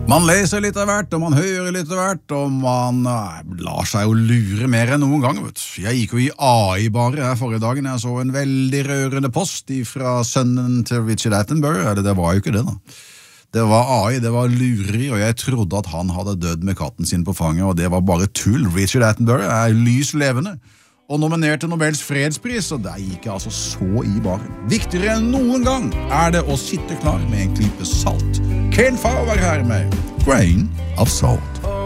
Man leser litt av hvert, og man hører litt av hvert, og man lar seg jo lure mer enn noen gang, vet du. Jeg gikk jo i AI bare her forrige dagen, jeg så en veldig rørende post fra sønnen til Richard Attenborough, eller det var jo ikke det da. Det var AI, det var lureri, og jeg trodde at han hadde dødd med katten sin på fanget, og det var bare tull. Richard Attenborough lys levende, og nominert til Nobels fredspris, og der gikk jeg altså så i baren. Viktigere enn noen gang det å sitte klar med en klype salt. Ken Farr var her med Grain of Salt.